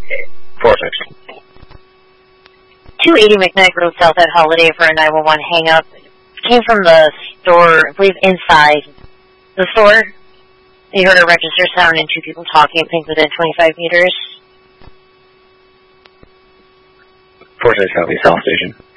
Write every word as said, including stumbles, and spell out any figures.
four six. two eighty McKnight Road South at Holiday for a nine one one hang-up. Came from the store, I believe inside the store. You heard a register sound and two people talking, I think within twenty-five meters. four six copy, South Station.